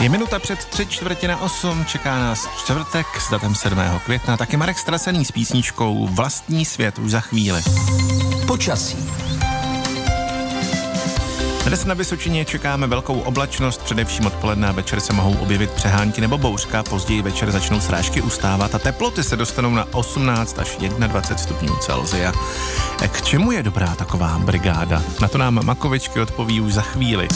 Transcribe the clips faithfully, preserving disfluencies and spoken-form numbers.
Je minuta před tři čtvrtě na osm, čeká nás čtvrtek s datem sedmého května, taky Marek Strasený s písničkou Vlastní svět už za chvíli. Počasí. Dnes na Vysočině čekáme velkou oblačnost, především odpoledne a večer se mohou objevit přehánky nebo bouřka, později večer začnou srážky ustávat a teploty se dostanou na osmnáct až dvacet jedna stupňů Celsia. K čemu je dobrá taková brigáda? Na to nám Makovičky odpoví už za chvíli.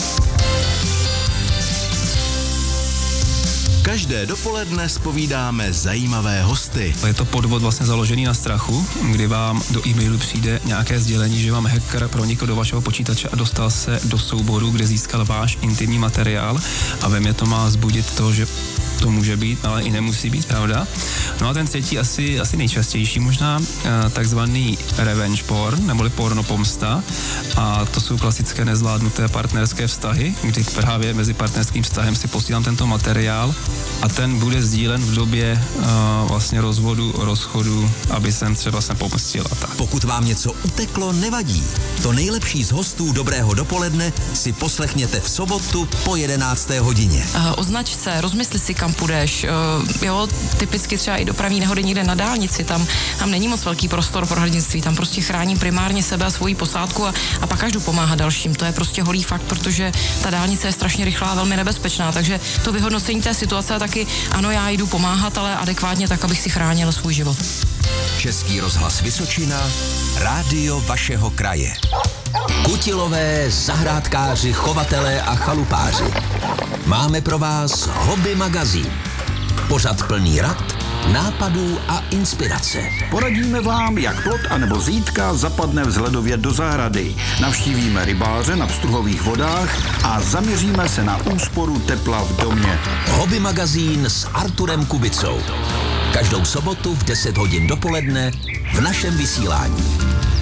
Každé dopoledne zpovídáme zajímavé hosty. Je to podvod vlastně založený na strachu, kdy vám do e-mailu přijde nějaké sdělení, že vám hacker pronikl do vašeho počítače a dostal se do souboru, kde získal váš intimní materiál a ve mně to má vzbudit to, že to může být, ale i nemusí být, pravda? No a ten třetí, asi, asi nejčastější možná, takzvaný revenge porn, neboli porno pomsta. A to jsou klasické nezvládnuté partnerské vztahy, kdy právě mezi partnerským vztahem si posílám tento materiál a ten bude sdílen v době uh, vlastně rozvodu, rozchodu, aby jsem třeba se pomstil a tak. Pokud vám něco uteklo, nevadí. To nejlepší z hostů Dobrého dopoledne si poslechněte v sobotu po jedenácté hodině. Uh, označ se, rozmysli si, kam půjdeš. Uh, jo, typicky třeba i dopravní nehody někde na dálnici, tam, tam není moc velký prostor pro hrdinství, tam prostě chráním primárně sebe a svoji posádku a, a pak až jdu pomáhat dalším. To je prostě holý fakt, protože ta dálnice je strašně rychlá a velmi nebezpečná, takže to vyhodnocení té situace je taky, ano, já jdu pomáhat, ale adekvátně tak, abych si chránil svůj život. Český rozhlas Vysočina, rádio vašeho kraje. Kutilové, zahrádkáři, chovatelé a chalupáři. Máme pro vás Hobby magazín. Pořad plný rad, nápadů a inspirace. Poradíme vám, jak plot anebo zítka zapadne vzhledově do zahrady. Navštívíme rybáře na pstruhových vodách a zaměříme se na úsporu tepla v domě. Hobby magazín s Arturem Kubicou. Každou sobotu v deset hodin dopoledne v našem vysílání.